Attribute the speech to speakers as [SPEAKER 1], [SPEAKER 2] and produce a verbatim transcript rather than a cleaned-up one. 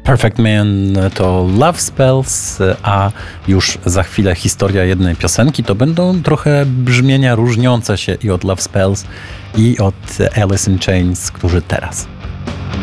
[SPEAKER 1] Perfect Man to Love Spells, a już za chwilę historia jednej piosenki. To będą trochę brzmienia różniące się i od Love Spells, i od Alice in Chains, którzy teraz